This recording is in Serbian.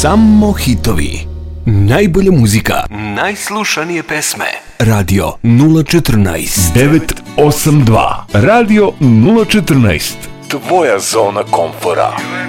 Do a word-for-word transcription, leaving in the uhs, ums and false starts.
Samo hitovi. Najbolja muzika. Najslušanije pesme. Radio nula četrnaest devet osam dva. Radio nula četrnaest. Tvoja zona komfora.